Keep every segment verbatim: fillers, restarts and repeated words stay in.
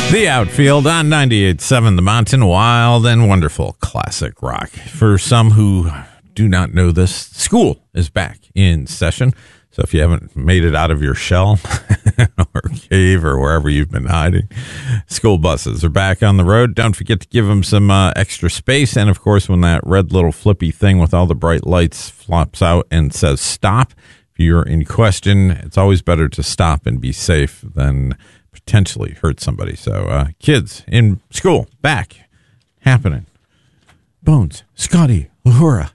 The Outfield on ninety-eight point seven The Mountain, wild and wonderful classic rock. For some who do not know this, school is back in session. So if you haven't made it out of your shell or cave or wherever you've been hiding, school buses are back on the road. Don't forget to give them some uh, extra space. And, of course, when that red little flippy thing with all the bright lights flops out and says stop, if you're in question, it's always better to stop and be safe than potentially hurt somebody. So uh, kids in school, back, happening. Bones, Scotty, Uhura,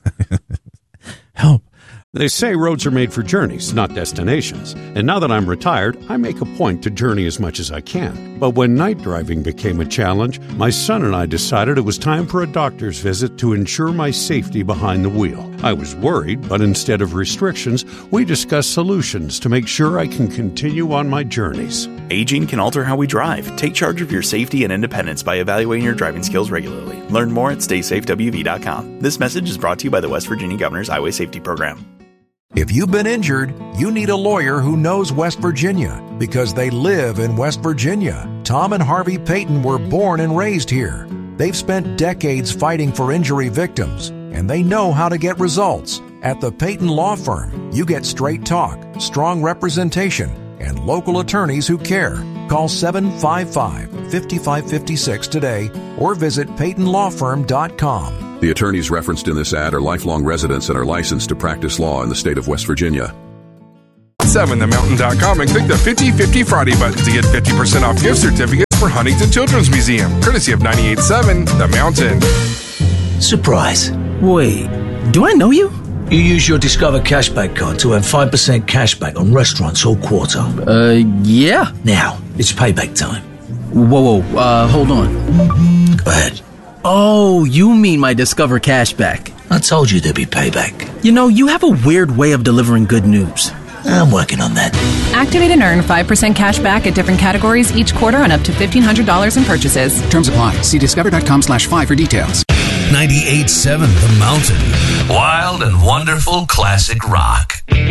help. They say roads are made for journeys, not destinations. And now that I'm retired, I make a point to journey as much as I can. But when night driving became a challenge, my son and I decided it was time for a doctor's visit to ensure my safety behind the wheel. I was worried, but instead of restrictions, we discussed solutions to make sure I can continue on my journeys. Aging can alter how we drive. Take charge of your safety and independence by evaluating your driving skills regularly. Learn more at stay safe w v dot com. This message is brought to you by the West Virginia Governor's Highway Safety Program. If you've been injured, you need a lawyer who knows West Virginia because they live in West Virginia. Tom and Harvey Payton were born and raised here. They've spent decades fighting for injury victims, and they know how to get results. At the Payton Law Firm, you get straight talk, strong representation, and local attorneys who care. Call seven five five, five five five six today or visit payton law firm dot com. The attorneys referenced in this ad are lifelong residents and are licensed to practice law in the state of West Virginia. seven the mountain dot com and click the fifty fifty Friday button to get fifty percent off gift certificates for Huntington Children's Museum, courtesy of ninety-eight point seven The Mountain. Surprise. Wait, do I know you? You use your Discover Cashback card to earn five percent cashback on restaurants all quarter. Uh, yeah. Now, it's payback time. Whoa, whoa, uh, hold on. Go ahead. Oh, you mean my Discover Cashback. I told you there'd be payback. You know, you have a weird way of delivering good news. I'm working on that. Activate and earn five percent cash back at different categories each quarter on up to fifteen hundred dollars in purchases. Terms apply. See discover.com slash five for details. ninety-eight point seven The Mountain. Wild and wonderful classic rock.